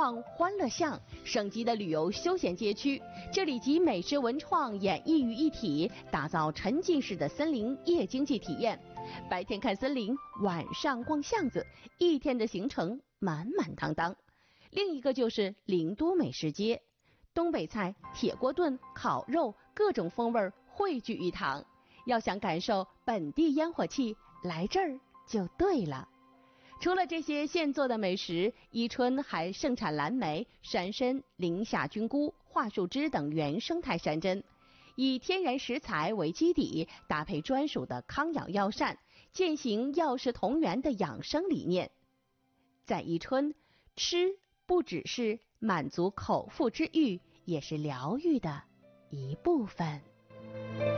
创欢乐巷，省级的旅游休闲街区，这里集美食文创演绎于一体，打造沉浸式的森林夜经济体验。白天看森林，晚上逛巷子，一天的行程满满当当。另一个就是灵都美食街，东北菜、铁锅炖、烤肉，各种风味汇聚一堂。要想感受本地烟火气，来这儿就对了。除了这些现做的美食，伊春还盛产蓝莓、山参、林下菌菇、桦树枝等原生态山珍，以天然食材为基底，搭配专属的康养药膳，践行药食同源的养生理念。在伊春，吃不只是满足口腹之欲，也是疗愈的一部分。